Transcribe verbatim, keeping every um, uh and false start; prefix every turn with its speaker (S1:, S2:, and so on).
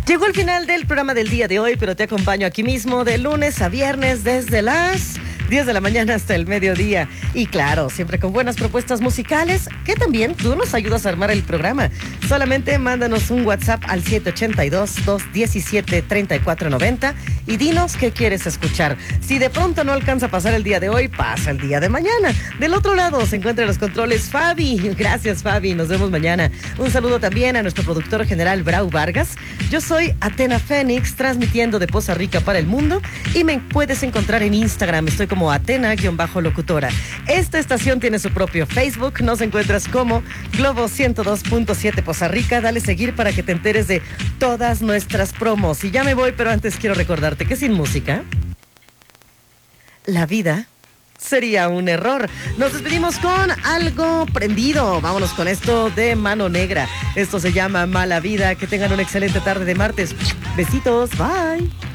S1: Llegó el final del programa del día de hoy, pero te acompaño aquí mismo de lunes a viernes desde las diez de la mañana hasta el mediodía. Y claro, siempre con buenas propuestas musicales, que también tú nos ayudas a armar el programa. Solamente mándanos un WhatsApp al siete ocho dos, dos uno siete, tres cuatro nueve cero y dinos qué quieres escuchar. Si de pronto no alcanza a pasar el día de hoy, pasa el día de mañana. Del otro lado se encuentra en los controles Fabi. Gracias, Fabi. Nos vemos mañana. Un saludo también a nuestro productor general, Brau Vargas. Yo soy Atena Fénix, transmitiendo de Poza Rica para el mundo, y me puedes encontrar en Instagram. Estoy como Atena-locutora. Esta estación tiene su propio Facebook. Nos encuentras como Globo ciento dos punto siete Poza Rica. Dale seguir para que te enteres de todas nuestras promos. Y ya me voy, pero antes quiero recordarte que sin música, la vida sería un error. Nos despedimos con algo prendido. Vámonos con esto de Mano Negra. Esto se llama Mala Vida. Que tengan una excelente tarde de martes. Besitos, bye.